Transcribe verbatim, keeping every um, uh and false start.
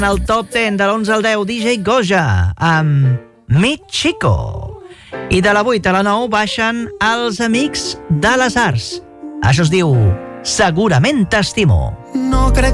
El top deu de l'onze al deu, D J Goja, amb Mi Chico. I de la vuit a la nou baixen els Amics de les Arts. Això es diu Segurament t'estimo. No crec